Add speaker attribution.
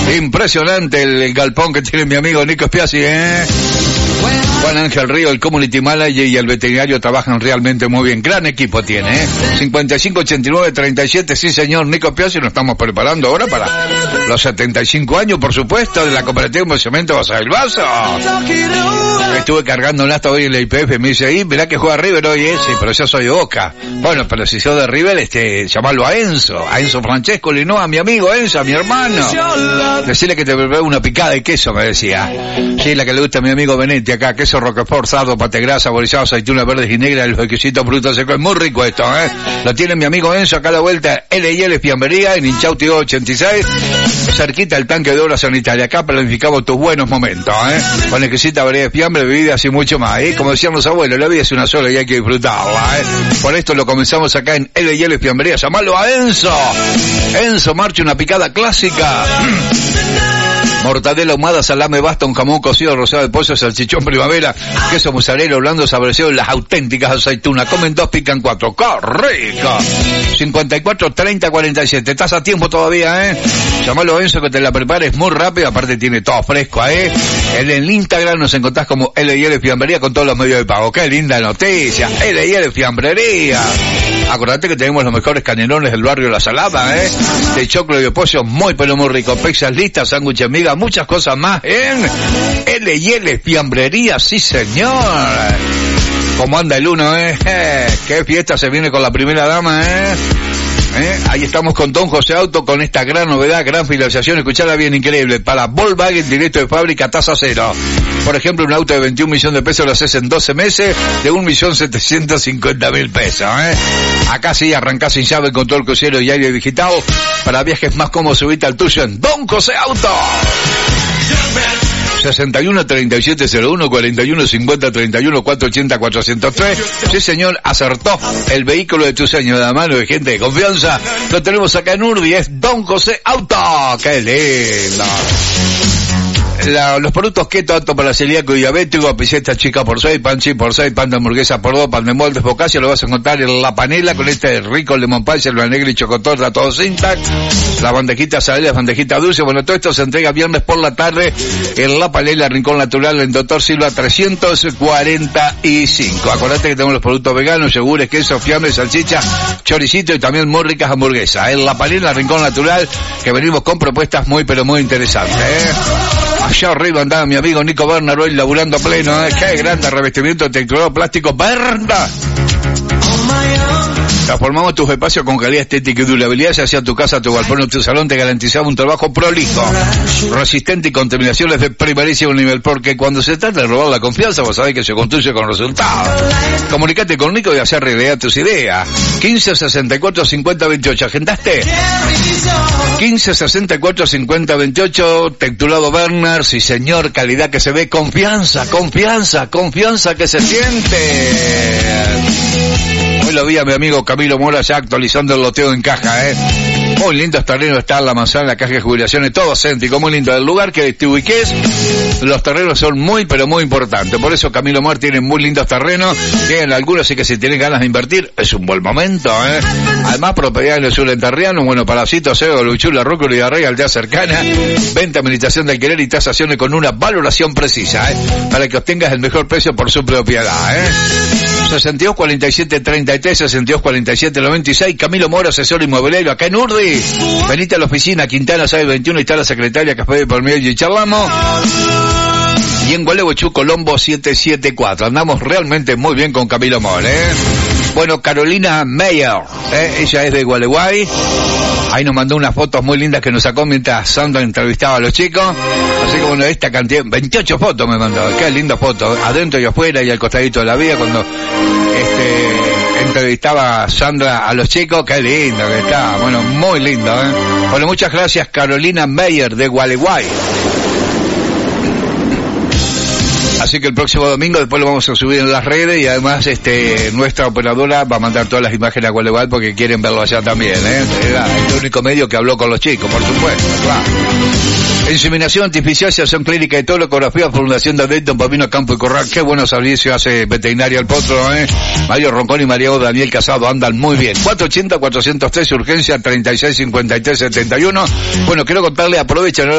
Speaker 1: Impresionante el galpón que tiene mi amigo Nico Spiazzi, Juan Ángel Río, el community manager y el veterinario trabajan realmente muy bien. Gran equipo tiene, 55-89-37, sí señor, Nico Spiazzi, nos estamos preparando ahora para los 75 años, por supuesto, de la cooperativa de cemento Basa del Vaso. Estuve cargando un hasta hoy en la IPF, me dice, mirá que juega River hoy, sí, pero yo soy de Boca. Bueno, pero si sos de River, llamarlo a Enzo Francesco Linoa, a mi amigo Enzo, a mi hermano. Decirle que te prepare una picada de queso, me decía. Sí, la que le gusta a mi amigo Benetti acá, queso Roquefort, sardo, pate grasa, saborizado, aceitunas verdes y negras, el quesito fruto seco, es muy rico esto, Lo tiene mi amigo Enzo acá a la vuelta, L&L Fiambrería, en Inchausti 86, cerquita el tanque de obra sanitaria. Acá planificamos tus buenos momentos, Con exquisita variedad de fiambre, bebidas y mucho más, Como decían los abuelos, la vida es una sola y hay que disfrutarla, Por esto lo comenzamos acá en L&L Fiambrería. Llamalo a Enzo. Enzo, marcha una picada clásica. Mortadela ahumada, salame baston, jamón cocido, rosado de pollo, salchichón primavera, queso mozzarella blando, saboreado y las auténticas aceitunas. Comen 2, pican 4. ¡Qué rico! 54-30-47. Estás a tiempo todavía, Llamalo a Enzo que te la prepares muy rápido. Aparte tiene todo fresco, En el Instagram nos encontrás como L&L Fiambrería con todos los medios de pago. ¡Qué linda noticia! L&L Fiambrería. Acordate que tenemos los mejores canelones del barrio La Salada, de choclo y de pollo, muy pero muy rico. Pizzas listas, sándwiches miga, muchas cosas más en L&L Fiambrería, sí señor. ¿Cómo anda el uno, Qué fiesta se viene con la primera dama, Ahí estamos con Don José Auto con esta gran novedad, gran financiación, escuchala bien, increíble, para Volkswagen directo de fábrica, tasa cero. Por ejemplo, un auto de 21 millones de pesos lo haces en 12 meses de 1.750.000 pesos, Acá sí arrancás sin llave con todo el crucero y aire digital. Para viajes más cómodos, subite al tuyo en Don José Auto. 61-3701, 41-50-31-480-403. Sí señor, acertó el vehículo de tu sueño, de la mano de gente de confianza. Lo tenemos acá en Urbi, es Don José Auto. ¡Qué lindo! Los productos keto apto para celíaco y diabético, piseta chica por 6, pan chip por 6, pan de hamburguesa por 2, pan de molde focaccia, lo vas a encontrar en La Panela con este rico lemon pie, selva negra y chocotorta, todo sintax, la bandejita salada, la bandejita dulce. Bueno, todo esto se entrega viernes por la tarde en La Panela, Rincón Natural, en Doctor Silva 345. Acordate que tenemos los productos veganos, yogures, queso, fiambre, salchicha, choricito y también muy ricas hamburguesas. En La Panela, Rincón Natural, que venimos con propuestas muy pero muy interesantes, Allá arriba andaba mi amigo Nico Berner hoy laburando a pleno, Qué grande revestimiento texturado plástico, Berna. Transformamos tus espacios con calidad estética y durabilidad, ya sea tu casa, tu galpón o tu salón, te garantizamos un trabajo prolijo, resistente y con terminaciones de primerísimo nivel, porque cuando se trata de robar la confianza, vos sabés que se construye con resultados. Comunicate con Nico y hacer realidad tus ideas. 15-64-50-28, ¿agendaste? 15-64-50-28, texturado Berner, sí señor, calidad que se ve, confianza que se siente. Hoy lo vi a mi amigo Camilo Mora ya actualizando el loteo en caja, Muy lindos terrenos, está la manzana, la caja de jubilaciones, todo céntrico, muy lindo. El lugar que te ubiques, los terrenos son muy, pero muy importantes. Por eso Camilo Mora tiene muy lindos terrenos, tienen algunos, así que si tienen ganas de invertir, es un buen momento, Además, propiedad en el sur enterriano, bueno, Paracito, Cego, Luchula, Róculo y Arrey, aldea cercana, venta, administración de alquiler y tasaciones con una valoración precisa, para que obtengas el mejor precio por su propiedad, 62 47 33, 62 47 96, Camilo Mora, asesor inmobiliario acá en Urdi. Venite a la oficina, Quintana 621, y está la secretaria Café por medio y charlamos. Y en Gualeguaychú, Colombo 774. Andamos realmente muy bien con Camilo Mora, Bueno, Carolina Meyer, ella es de Gualeguay. Ahí nos mandó unas fotos muy lindas que nos sacó mientras Sandra entrevistaba a los chicos. Así que bueno, esta cantidad, 28 fotos me mandó. Qué linda foto, adentro y afuera y al costadito de la vía cuando entrevistaba a Sandra a los chicos. Qué lindo que está, bueno, muy lindo, Bueno, muchas gracias Carolina Meyer de Gualeguay. Así que el próximo domingo después lo vamos a subir en las redes y además nuestra operadora va a mandar todas las imágenes a Gualeguay porque quieren verlo allá también, Era el único medio que habló con los chicos, por supuesto, claro. Inseminación artificial, sección clínica y todo, ecografía, formulación de adentro, bovino, campo y corral. Qué buenos servicios hace Veterinaria El Potro, Mario Roncón y Mario Daniel Casado andan muy bien. 480-403, urgencia 3653-71. Bueno, quiero contarle, aprovechen